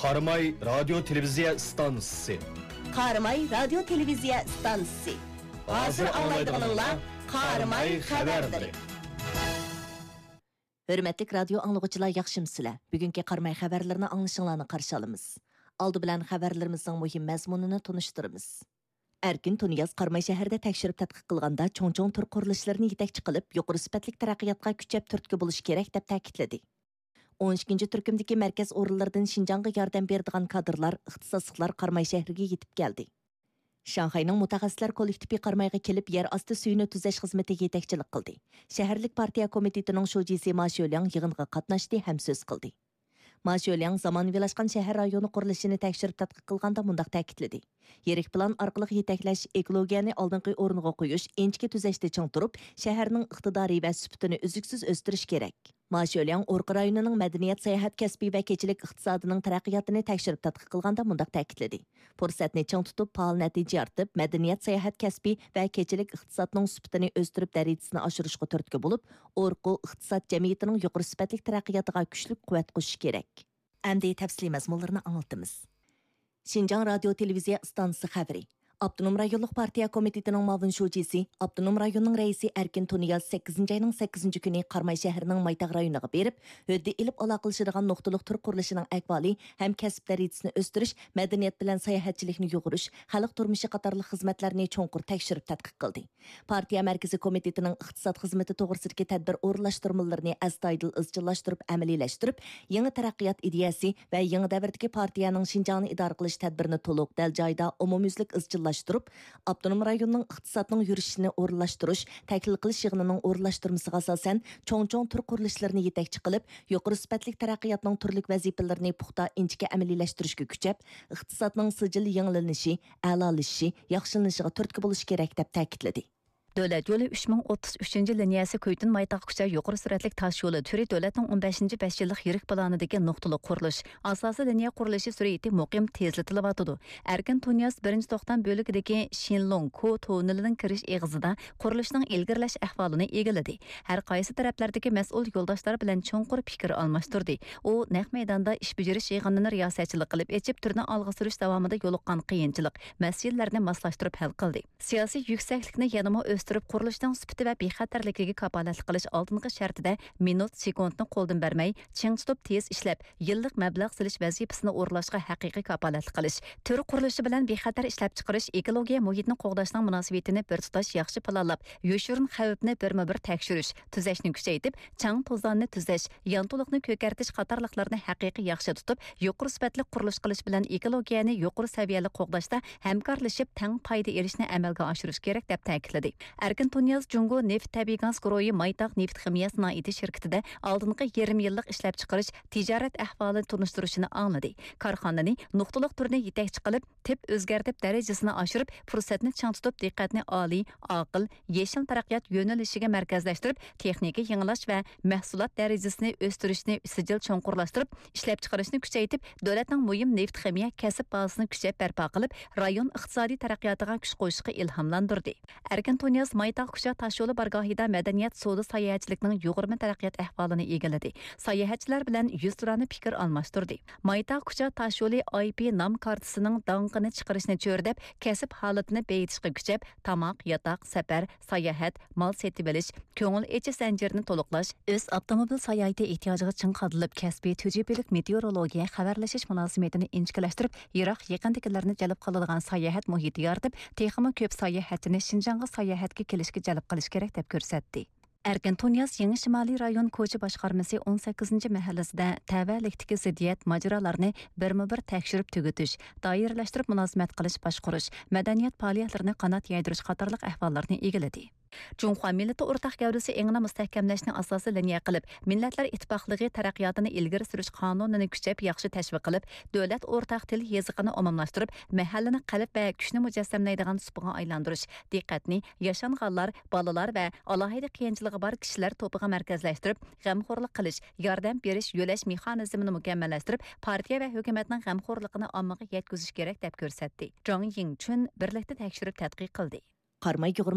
Qaramay radio televiziya stansiyasi. Qaramay radio televiziya stansiyasi. Hozir anglaydiganlar Qaramay xabarlari. Hörmətli radio anlıqçılar, yaxşımsızlar. Bugünkü Qaramay xəbərlərini anlaşılığını qarşı alımız. Aldı bilan xəbərlərimizin mühim məzmununu tanıştırırız. Erkin Tuniyaz Qaramay şəhərdə təkşirib tədqiq qılğanda çoğ-çoğ tur quruluşlarını yetəkçi qılıb, yuqori sifatlik taraqqiyotga küçəb türtkü buluş kerak deb ta'kidladi. 12-ci türkümdəki mərkəz orunlardan Şinjanğa yardım berdigan kadrlar, ixtisaslıqlar Qaramay şəhəriga yetib gəldi. Şanxayning mutaxassislar kollektivi Qaramayga kelib, yer asti suyini tuzash xizmatiga yetakchilik qildi. Shaharlik partiya komitetining shujisi Ma Shuliang yig'inga qatnashdi ham so'z qildi. Ma Shuliang zamonaviylashgan shahar rayoni qurilishini tekshirib tadqiq qilganda mundaq ta'kidladi. Yirik plan orqali yetaklash, ekologiyani oldingi o'rniga qo'yish, enchki tuzashda ching turib, shaharning iqtidoriy va sifatini uzluksiz o'stirish kerak. Ma Shuliang Orqa rayonining madaniyat, sayohat kasbi va kechilik iqtisodining taraqqiyotini tekshirib tadqiq qilganda mundaq ta'kidladi. Fursatni ching tutib, faol natija yaratib, madaniyat, sayohat kasbi va kechilik iqtisodining sifatini o'stirib, darajasini oshirishga turtki bo'lib, Orqa iqtisod jamiyatining yuqori sifatli taraqqiyotiga kuchli quvvat qo'shish kerak. Endi tafsiliy mazmunlarni anlatamiz. Şinjan Radio Televiziya stansiyasi xəbəri. Abdunum rayonluq partiya komitetining muavin shujisi, Abdunum rayonning raisi Erkin Tuniyaz 8-ci ayının 8-ci günü Qaramay şəhərinin Maytaq rayoniga berib, höddi ilib aloqalashadigan nuqtaliq tur qurilishining ahvoli, ham kasb darajasini o'stirish, madaniyat bilan sayohatchilikni yo'g'irish, xalq turmushi qatorliq xizmatlarni cho'nqur tekshirib tadqiq qildi. Partiya markaziy komitetining iqtisod xizmati to'g'risidagi tadbir o'rinlashtirmalarini astoydil izchillashtirib, amaliylashtirib, yangi taraqqiyot ideyasi va yangi davrdagi partiyaning Şinjanni idora qilish tadbirini to'liq dal joyda umumyuzlik izchillashtirib, Abdunum rayonining iqtisodning yurishini o'rinlashtirish, taklif qilish yig'inining o'rinlashtirmasiga asosan cho'ng-cho'ng tur qurilishlarini yetakchi qilib, yuqori sifatli taraqqiyotning turli vazifalarini puxta inchga amaliylashtirish kuchab, iqtisodning sijili yangilanishi, a'lolashishi, yaxshilanishiga turtki bo'lish kerak deb ta'kidladi. Dövlət yolu 3033-cü liniyası Köytün Maytaq-Kucha yuqori suratlik taş yolu türü dövlətin 15-ci 5 yıllık yirik planıdaki noktalı quruluş. Asası liniya quruluşu sürəti muqim tezletiləvatıdı. Erkin Tuniyaz 1-ci toxtan bölükdəki Shinlong-Ku tonelinin kiriş eğizida quruluşun ilgirləş əhvalını egilidi. Hər qaysı tərəflərdəki məsul yoldaşlar bilan çoğunqur fikir almışdırdı. O, naq meydanda iş beceriş yığınını riyasətçilik qılıb, etib türünü alğı sürüş davamında yoluqqan qiyinçilik, məsələlərini maslaşdırıb həll qıldı. Siyasi yüksəklikni yanıma östürüb qurilishning sifati va bexatarligiga kapolatlik qilish oldingi shartida minut sekundni qo'ldan bermay, ching tutib tez ishlab, yillik mablag' silish vazifasini o'rlashga haqiqiy kapolatlik qilish, tur qurilishi bilan bexatar ishlab chiqarish, ekologiya muhitni qo'g'dashning munosabatini bir tutash yaxshi planlab, yo'shirin xavfni birma-bir tekshirish, tuzashni kuchaytirib, chang to'zonni tuzash, yanto'liqni ko'kartish qatorliqlarni haqiqiy yaxshi tutib, yuqori sifatli qurilish qilish bilan ekologiyani yuqori saviyali qo'g'dashda hamkorlashib, tang foyda erishni amalga oshirish kerak deb ta'kidladi. Erkin Tuniyaz Jungo Neft Tabiiy gaz guruhi Maytaq Neft Ximiya Sanoati şirkatida oldingi yarim yillik ishlab chiqarish tijorat ahvolini tunishtirishini angladi. Korxonani nuqtaliq turini yetakchi qilib, tip o'zgartib darajasini oshirib, fursatni chang tutib, diqqatni oliy, aql, yeshil taraqqiyot yo'nalishiga markazlashtirib, texnika yangilash va mahsulot darajasini o'stirishni sijil cho'nqurlashtirib, ishlab chiqarishni kuchaytirib, davlatning muhim neft ximiya kasb bazasini kuchaytirib barpo qilib, rayon iqtisodiy taraqqiyotiga kuch qo'yishga ilhomlantirdi. Erkin Tuniyaz Maytaq-Kucha taşyolu bargahida madaniyat savdo sayohatchilikning yuqori taraqqiyot ahvolini egalladi. Sayohatchilar bilan yuzturani fikr almashtirdi. Maytaq-Kucha taşyolu IP nom kartasining danqini chiqarishni cho'rdab, kasb holatini beyitishga kuchab, tamoq, yotoq, safar, sayohat, mol setib olish, ko'ngil echi zanjirini to'liqlash, o'z avtomobil sayohati ehtiyojiga ching qadilib, kasbiy tujiblik meteorologiya xabarlashish munosabatini inchkalashtirib, yiroq yaqindagilarni jalb qiladigan sayohat muhiti yaratib, texmi ko'p sayohatchini Şinjanğa sayohatga kelishga jalb qilish kerak deb ko'rsatdi. Erkin Tuniyaz Yangi Shimoliy rayon ko'cha boshqarmasi 18-ci mahallasida tavallikdagi ziddiyat mojarolarini birma-bir tekshirib tugutish, doiralashtirib munosabat qilish, boshqarish, madaniyat faoliyatlarini qanot yaydirish qatorliq ahvollarni egalladi. Junxo millati o'rtaq gavdasi engini mustahkamlashni asosi liniya qilib, Millatlar Ittifoqligi taraqqiyotini ilgari surish qonunini kuchab, yaxshi tashviq qilib, davlat o'rtaq til yoziqini umumlashtirib, mahallani qalb va kuchni mujassamlaydigan supaga aylantirish, diqqatni yashanganlar, bolalar va alohida qiyinchiligi bor kishilar to'piga markazlashtirib, g'amxo'rlik qilish, yordam berish, yo'lash mexanizmini mukammallashtirib, partiya va hukumatning g'amxo'rligini ommaga yetkazish kerak deb ko'rsatdi. Zhang Yingchun birlikda tekshirib tadqiq qildi. Qaramay